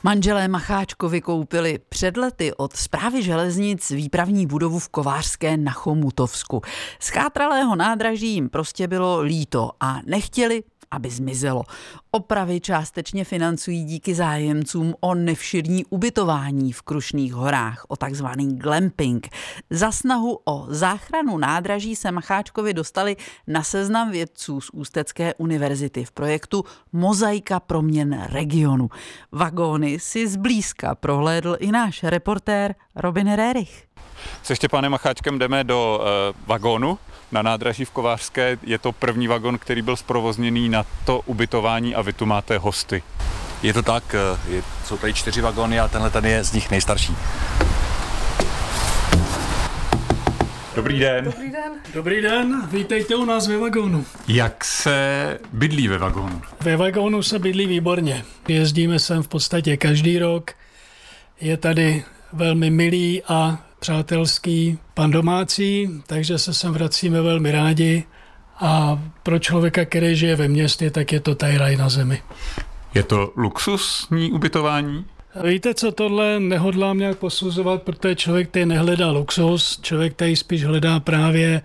Manželé Macháčkovi koupili před lety od Správy železnic výpravní budovu v Kovářské na Chomutovsku. Z chátralého nádraží jim prostě bylo líto a nechtěli, aby zmizelo. Opravy částečně financují díky zájemcům o nevšední ubytování v Krušných horách, o takzvaný glamping. Za snahu o záchranu nádraží se Macháčkovi dostali na seznam vědců z Ústecké univerzity v projektu Mozaika proměn regionu. Vagóny si zblízka prohlédl i náš reportér Robin Rerich. Se Štěpánem Macháčkem jdeme do vagónu na nádraží v Kovářské. Je to první vagón, který byl zprovozněný na to ubytování a vy tu máte hosty. Je to tak, jsou tady 4 vagóny a tenhle tady je z nich nejstarší. Dobrý den. Dobrý den. Dobrý den, vítejte u nás ve vagónu. Jak se bydlí ve vagónu? Ve vagónu se bydlí výborně. Jezdíme sem v podstatě každý rok. Je tady velmi milý a přátelský pan domácí, takže se sem vracíme velmi rádi a pro člověka, který žije ve městě, tak je to tady raj na zemi. Je to luxusní ubytování? Víte co, tohle nehodlám nějak posuzovat, protože člověk tady nehledá luxus, člověk tady spíš hledá právě,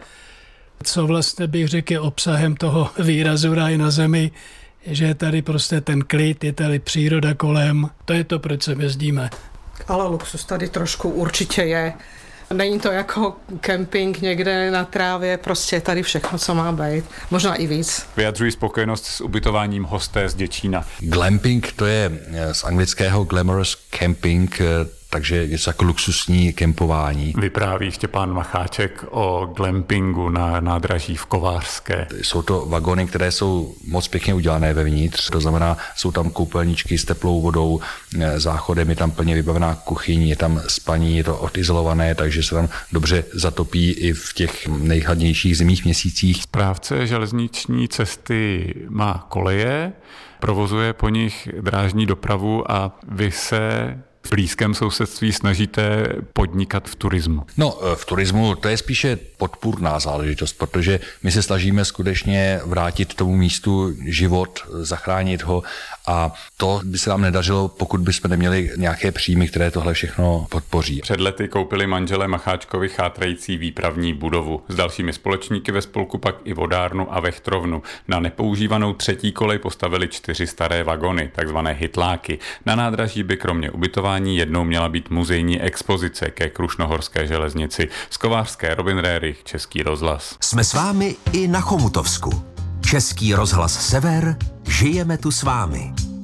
co vlastně bych řekl je obsahem toho výrazu raj na zemi, že je tady prostě ten klid, je tady příroda kolem, to je to, proč sem jezdíme. Ale luxus tady trošku určitě je. Není to jako kemping někde na trávě, prostě tady všechno, co má být. Možná i víc. Vyjadřují spokojenost s ubytováním hosté z Děčína. Glamping, to je z anglického glamorous camping, takže je to jako luxusní kempování. Vypráví Štěpán Macháček o glampingu na nádraží v Kovářské. Jsou to vagóny, které jsou moc pěkně udělané vevnitř, to znamená, jsou tam koupelničky s teplou vodou, záchodem, je tam plně vybavená kuchyň, je tam spaní, je to odizolované, takže se tam dobře zatopí i v těch nejhladnějších zimních měsících. Správce železniční cesty má koleje, provozuje po nich drážní dopravu a vy se v blízkém sousedství snažíte podnikat v turismu? No, v turismu to je spíše podpůrná záležitost, protože my se snažíme skutečně vrátit tomu místu život, zachránit ho a to by se nám nedařilo, pokud bychom neměli nějaké příjmy, které tohle všechno podpoří. Před lety koupili manželé Macháčkovi chátrající výpravní budovu. S dalšími společníky ve spolku pak i vodárnu a vechtrovnu. Na nepoužívanou třetí kolej postavili 4 staré vagony, takzvané hytláky. Na nádraží by kromě ubytování jednou měla být muzejní expozice ke Krušnohorské železnici. Z Kovářské Robin Rerich, Český rozhlas. Jsme s vámi i na Chomutovsku. Český rozhlas Sever, žijeme tu s vámi.